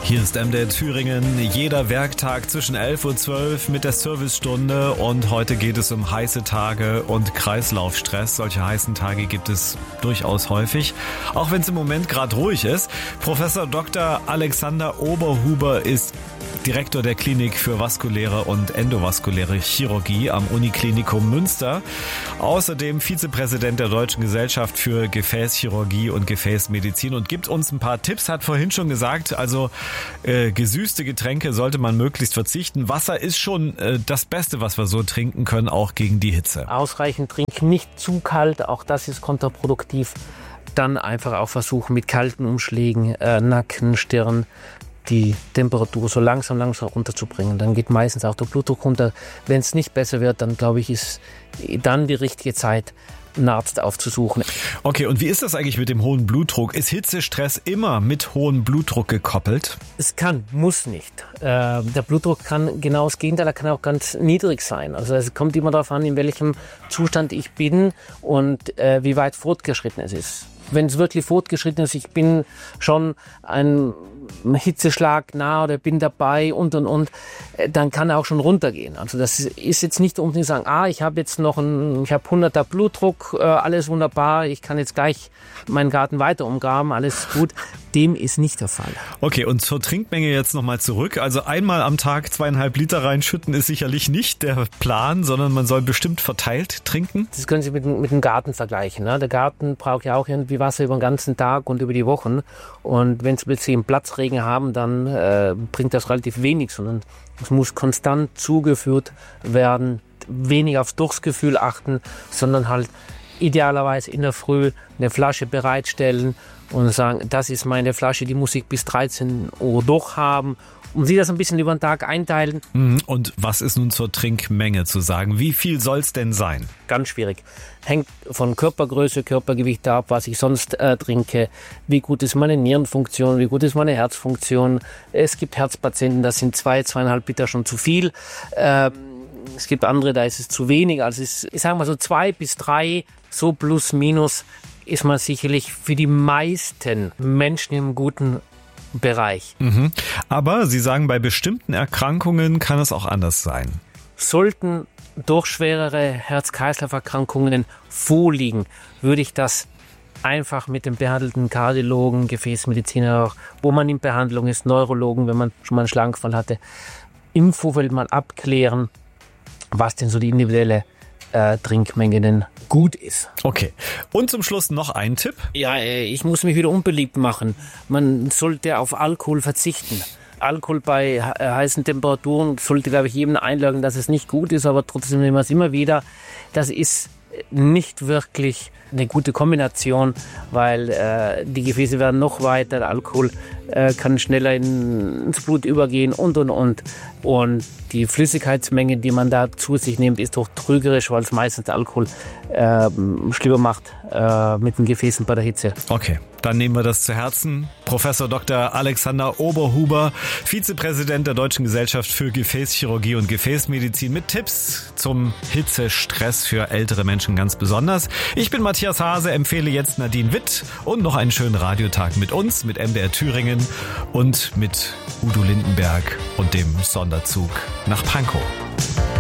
Hier ist MDR Thüringen, jeder Werktag zwischen 11 und 12 mit der Servicestunde und heute geht es um heiße Tage und Kreislaufstress. Solche heißen Tage gibt es durchaus häufig, auch wenn es im Moment gerade ruhig ist. Professor Dr. Alexander Oberhuber ist Direktor der Klinik für vaskuläre und endovaskuläre Chirurgie am Uniklinikum Münster. Außerdem Vizepräsident der Deutschen Gesellschaft für Gefäßchirurgie und Gefäßmedizin und gibt uns ein paar Tipps, hat vorhin schon gesagt, also gesüßte Getränke sollte man möglichst verzichten. Wasser ist schon das Beste, was wir so trinken können, auch gegen die Hitze. Ausreichend trinken, nicht zu kalt, auch das ist kontraproduktiv. Dann einfach auch versuchen mit kalten Umschlägen, Nacken, Stirn, die Temperatur so langsam runterzubringen. Dann geht meistens auch der Blutdruck runter. Wenn es nicht besser wird, dann glaube ich, ist dann die richtige Zeit, einen Arzt aufzusuchen. Okay, und wie ist das eigentlich mit dem hohen Blutdruck? Ist Hitzestress immer mit hohem Blutdruck gekoppelt? Es kann, muss nicht. Der Blutdruck kann genau das Gegenteil, er kann auch ganz niedrig sein. Also es kommt immer darauf an, in welchem Zustand ich bin und wie weit fortgeschritten es ist. Wenn es wirklich fortgeschritten ist, ich bin schon ein Hitzeschlag nah oder bin dabei und, dann kann er auch schon runtergehen. Also das ist jetzt nicht unbedingt sagen, ich habe jetzt noch ich habe 100er Blutdruck, alles wunderbar, ich kann jetzt gleich meinen Garten weiter umgraben, alles gut. Dem ist nicht der Fall. Okay, und zur Trinkmenge jetzt nochmal zurück. Also einmal am Tag 2,5 Liter reinschütten ist sicherlich nicht der Plan, sondern man soll bestimmt verteilt trinken. Das können Sie mit dem Garten vergleichen. Ne? Der Garten braucht ja auch irgendwie Wasser über den ganzen Tag und über die Wochen. Und wenn Sie plötzlich einen Platzregen haben, dann bringt das relativ wenig, sondern es muss konstant zugeführt werden, wenig aufs Durstgefühl achten, sondern halt idealerweise in der Früh eine Flasche bereitstellen und sagen, das ist meine Flasche, die muss ich bis 13 Uhr durchhaben und Sie das ein bisschen über den Tag einteilen. Und was ist nun zur Trinkmenge zu sagen? Wie viel soll es denn sein? Ganz schwierig. Hängt von Körpergröße, Körpergewicht ab, was ich sonst trinke. Wie gut ist meine Nierenfunktion, wie gut ist meine Herzfunktion. Es gibt Herzpatienten, das sind 2,5 Liter schon zu viel. Es gibt andere, da ist es zu wenig. Also ich sage mal so 2 bis 3, so plus minus, ist man sicherlich für die meisten Menschen im guten Bereich. Aber Sie sagen, bei bestimmten Erkrankungen kann es auch anders sein. Sollten durch schwerere Herz-Kreislauf-Erkrankungen vorliegen, würde ich das einfach mit dem behandelten Kardiologen, Gefäßmediziner, wo man in Behandlung ist, Neurologen, wenn man schon mal einen Schlaganfall hatte, im Vorfeld mal abklären, was denn so die individuelle Trinkmenge denn gut ist. Okay. Und zum Schluss noch ein Tipp? Ja, ich muss mich wieder unbeliebt machen. Man sollte auf Alkohol verzichten. Alkohol bei heißen Temperaturen sollte, glaube ich, jedem einleuchten, dass es nicht gut ist, aber trotzdem nehmen wir es immer wieder. Das ist nicht wirklich eine gute Kombination, weil die Gefäße werden noch weiter, der Alkohol kann schneller ins Blut übergehen und die Flüssigkeitsmenge, die man da zu sich nimmt, ist doch trügerisch, weil es meistens der Alkohol schlimmer macht mit den Gefäßen bei der Hitze. Okay, dann nehmen wir das zu Herzen. Professor Dr. Alexander Oberhuber, Vizepräsident der Deutschen Gesellschaft für Gefäßchirurgie und Gefäßmedizin mit Tipps zum Hitzestress für ältere Menschen ganz besonders. Ich bin Matthias Hase, empfehle jetzt Nadine Witt und noch einen schönen Radiotag mit uns, mit MDR Thüringen und mit Udo Lindenberg und dem Sonderzug nach Pankow.